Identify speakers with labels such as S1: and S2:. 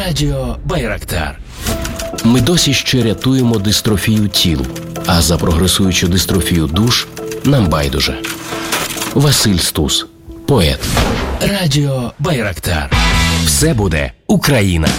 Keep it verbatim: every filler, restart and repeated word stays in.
S1: Радіо Байрактар. Ми досі ще рятуємо дистрофію тіл, а за прогресуючу дистрофію душ нам байдуже. Василь Стус, поет. Радіо Байрактар. Все буде Україна.